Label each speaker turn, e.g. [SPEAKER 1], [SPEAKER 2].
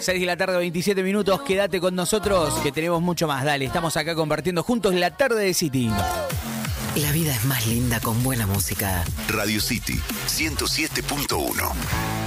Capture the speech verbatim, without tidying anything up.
[SPEAKER 1] seis de la tarde, veintisiete minutos. Quédate con nosotros que tenemos mucho más. Dale, estamos acá compartiendo juntos la tarde de City.
[SPEAKER 2] La vida es más linda con buena música.
[SPEAKER 3] Radio City ciento siete punto uno.